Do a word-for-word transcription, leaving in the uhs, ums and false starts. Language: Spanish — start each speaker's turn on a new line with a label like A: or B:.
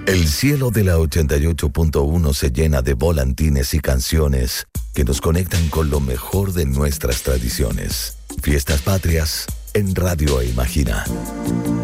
A: El cielo de la ochenta y ocho punto uno se llena de volantines y canciones que nos conectan con lo mejor de nuestras tradiciones. Fiestas Patrias en Radio Imagina.